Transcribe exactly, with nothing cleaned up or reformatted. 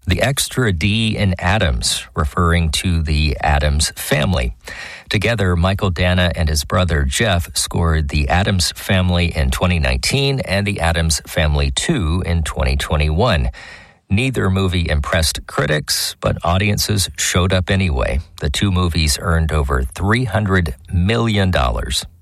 the extra D in Addams, referring to the Addams Family. Together, Michael Dana and his brother Jeff scored The Addams Family in twenty nineteen and The Addams Family two in twenty twenty-one. Neither movie impressed critics, but audiences showed up anyway. The two movies earned over three hundred million dollars.